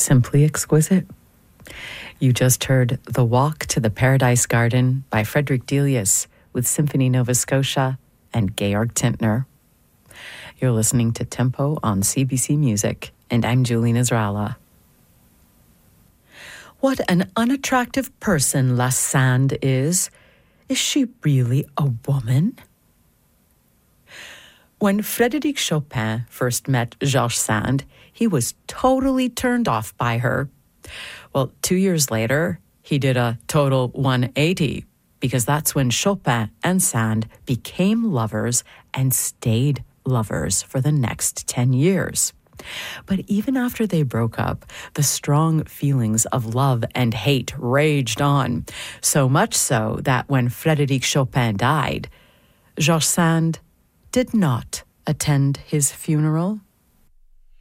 simply exquisite. You just heard The Walk to the Paradise Garden by Frederick Delius with Symphony Nova Scotia and Georg Tintner. You're listening to Tempo on CBC Music, and I'm Julie Nasrallah. What an unattractive person La Sand is. Is she really a woman? When Frédéric Chopin first met Georges Sand, he was totally turned off by her. Well, 2 years later, he did a total 180, because that's when Chopin and Sand became lovers and stayed lovers for the next 10 years. But even after they broke up, the strong feelings of love and hate raged on, so much so that when Frédéric Chopin died, Georges Sand did not attend his funeral.